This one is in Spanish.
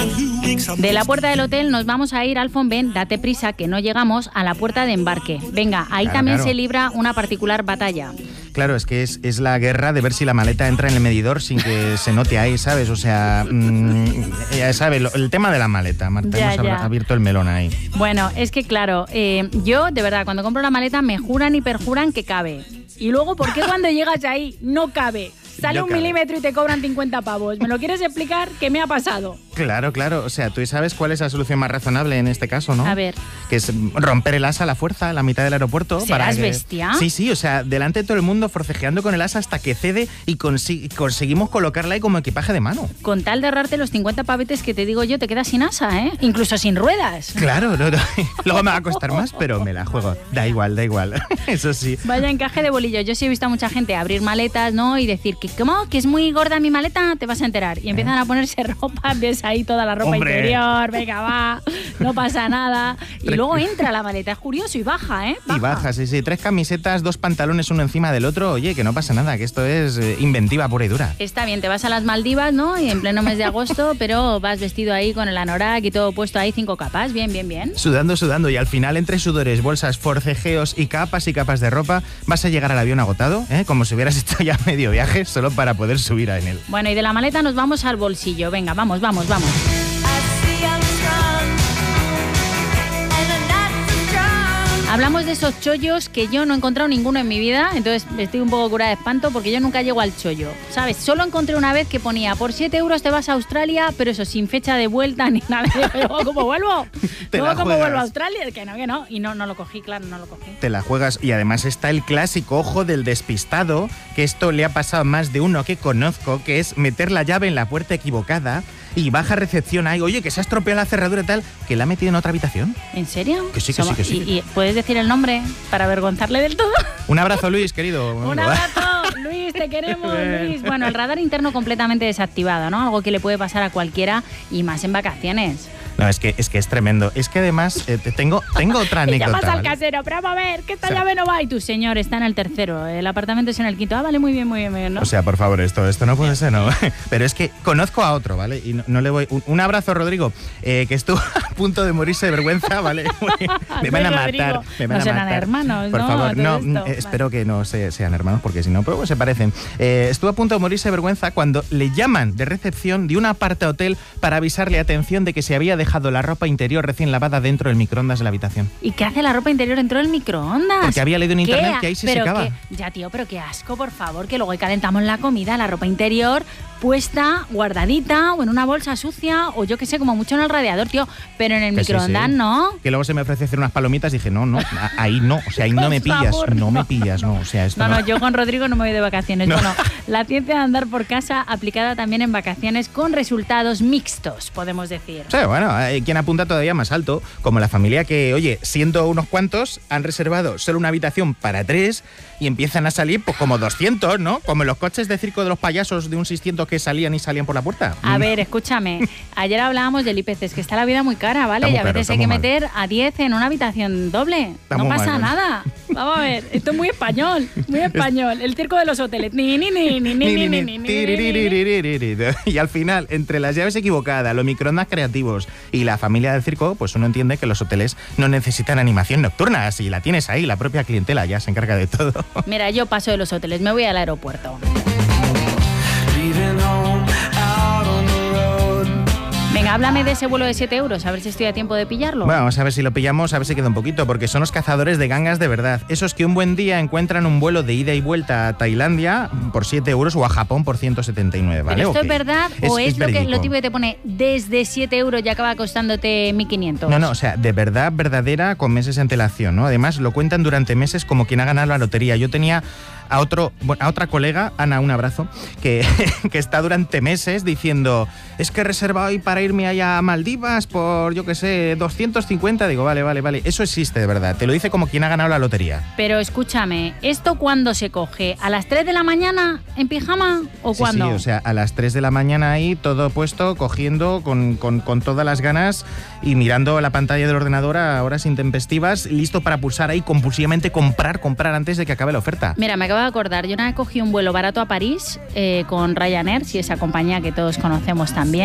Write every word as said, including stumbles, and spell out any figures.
De la puerta del hotel nos vamos a ir, Alfon, ven, date prisa, que no llegamos a la puerta de embarque. Venga, ahí Claro, también claro. se libra una particular batalla. Claro, es que es, es la guerra de ver si la maleta entra en el medidor sin que se note ahí, ¿sabes? O sea, mmm, ya sabes, lo- el tema de la maleta, Marta, Ya, hemos ya. abra- abierto el melón ahí. Bueno, es que claro, eh, yo de verdad cuando compro la maleta me juran y perjuran que cabe. Y luego, ¿por qué cuando llegas ahí no cabe? Sale No un cabe. milímetro y te cobran cincuenta pavos. ¿Me lo quieres explicar? ¿Qué me ha pasado? Claro, claro, o sea, tú sabes cuál es la solución más razonable en este caso, ¿no? A ver. Que es romper el asa a la fuerza a la mitad del aeropuerto. ¿Serás que... bestia? Sí, sí, o sea, delante de todo el mundo forcejeando con el asa hasta que cede y consi- conseguimos colocarla ahí como equipaje de mano. Con tal de ahorrarte los cincuenta pavetes que te digo yo, te quedas sin asa, ¿eh? Incluso sin ruedas. Claro, no, no. Luego me va a costar más, pero me la juego. Da igual, da igual. Eso sí. Vaya encaje de bolillo. Yo sí he visto a mucha gente abrir maletas, ¿no? Y decir que, ¿cómo? Que es muy gorda mi maleta, te vas a enterar. Y empiezan a ponerse ropa, ves ahí toda la ropa Hombre. interior, venga, va, no pasa nada. Y luego entra la maleta, es curioso, y baja, ¿eh? Y baja, sí, sí. Tres camisetas, dos pantalones uno encima del otro. Oye, que no pasa nada, que esto es eh, inventiva pura y dura. Está bien, te vas a las Maldivas, ¿no? Y en pleno mes de agosto, pero vas vestido ahí con el anorak y todo puesto ahí, cinco capas. Bien, bien, bien. Sudando, sudando, y al final entre sudores, bolsas, forcejeos y capas y capas de ropa, vas a llegar al avión agotado, ¿eh? Como si hubieras hecho ya medio viaje solo para poder subir en él. Bueno, y de la maleta nos vamos al bolsillo. Venga, vamos, vamos, vamos. Hablamos de esos chollos que yo no he encontrado ninguno en mi vida, entonces estoy un poco curada de espanto porque yo nunca llego al chollo, ¿sabes? Solo encontré una vez que ponía por siete euros te vas a Australia, pero eso sin fecha de vuelta ni nada. Luego, ¿cómo vuelvo? Te Luego, la ¿cómo juegas. vuelvo a Australia? Que no, que no. Y no, no lo cogí, claro, no lo cogí. Te la juegas. Y además está el clásico ojo del despistado, que esto le ha pasado a más de uno que conozco, que es meter la llave en la puerta equivocada y baja recepción ahí, oye, que se ha estropeado la cerradura y tal, que la ha metido en otra habitación. ¿En serio? Que sí, que sí, que sí. ¿Y, y puedes decir el nombre para avergonzarle del todo? Un abrazo, Luis, querido. Un abrazo, Luis, te queremos, Luis. Bueno, el radar interno completamente desactivado, ¿no? Algo que le puede pasar a cualquiera y más en vacaciones. No, es que es, que es tremendo. Es que además eh, te- tengo, tengo otra Y anécdota. llamas al ¿vale? casero, pero vamos a ver, que esta O sea, llave no va. Y tu señor está en el tercero, el apartamento es en el quinto. Ah, vale, muy bien, muy bien, muy bien, ¿no? O sea, por favor, esto, esto no puede ser, ¿no? Pero es que conozco a otro, ¿vale? Y no, no le voy... Un, un abrazo, Rodrigo, eh, que estuvo a punto de morirse de vergüenza, ¿vale? Me van a Soy matar, Rodrigo. me van No a serán matar. hermanos, por ¿no? favor, Todo no, esto. eh, Vale. espero que no se, sean hermanos, porque si no, pues se parecen. Eh, estuvo a punto de morirse de vergüenza cuando le llaman de recepción de un aparte hotel para avisarle, atención, de que se había dejado la ropa interior recién lavada dentro del microondas de la habitación. ¿Y qué hace la ropa interior dentro del microondas? Porque había leído en ¿Qué? internet que ahí se Pero secaba. qué- ya, tío, pero qué asco, por favor, que luego ahí calentamos la comida, la ropa interior puesta, guardadita, o en una bolsa sucia, o yo qué sé, como mucho en el radiador, tío. Pero en el Que sí, microondas sí. no. Que luego se me ofrece hacer unas palomitas y dije, no, no, a- ahí no, o sea, ahí no Por me pillas, favor, no me no. pillas, no, o sea, esto No, no. no, yo con Rodrigo no me voy de vacaciones. No. Bueno, la ciencia de andar por casa aplicada también en vacaciones con resultados mixtos, podemos decir. Sí, bueno, hay quien apunta todavía más alto, como la familia que, oye, siendo unos cuantos, han reservado solo una habitación para tres y empiezan a salir pues como doscientos, ¿no? Como los coches de circo de los payasos de un seiscientos que salían y salían por la puerta. A ver, escúchame. Ayer hablábamos del I P C, es que está la vida muy cara, ¿vale? Está muy Y a caro, veces está hay que muy mal. meter a diez en una habitación doble. Está no muy pasa mal, ¿no? nada. Vamos a ver, esto es muy español, muy español. El circo de los hoteles. Ni, ni, ni, ni, ni, ni, ni, ni, ni, ni, ni. Y al final, entre las llaves equivocadas, los microondas creativos y la familia del circo, pues uno entiende que los hoteles no necesitan animación nocturna. Si la tienes ahí, la propia clientela ya se encarga de todo. Mira, yo paso de los hoteles, me voy al aeropuerto. Venga, háblame de ese vuelo de siete euros, a ver si estoy a tiempo de pillarlo. Bueno, vamos a ver si lo pillamos, a ver si queda un poquito, porque son los cazadores de gangas de verdad. Esos que un buen día encuentran un vuelo de ida y vuelta a Tailandia por siete euros o a Japón por ciento setenta y nueve, ¿vale? ¿Pero esto ¿O es qué? verdad o es, lo, que, verídico. lo típico que te pone desde siete euros y acaba costándote mil quinientos? No, no, o sea, de verdad, verdadera, con meses de antelación, ¿no? Además, lo cuentan durante meses como quien ha ganado la lotería. Yo tenía a otro bueno, a otra colega, Ana, un abrazo, que, que está durante meses diciendo, es que he reservado hoy para irme allá a Maldivas por, yo qué sé, doscientos cincuenta. Digo, vale, vale, vale. Eso existe, de verdad. Te lo dice como quien ha ganado la lotería. Pero escúchame, ¿esto cuándo se coge? ¿A las tres de la mañana en pijama o Sí, cuándo? sí, o sea, a las tres de la mañana ahí, todo puesto, cogiendo con, con, con todas las ganas y mirando la pantalla del ordenador a horas intempestivas, listo para pulsar ahí compulsivamente comprar, comprar antes de que acabe la oferta. Mira, me acabo de acordar, yo una vez cogí un vuelo barato a París eh, con Ryanair, sí, esa compañía que todos conocemos también.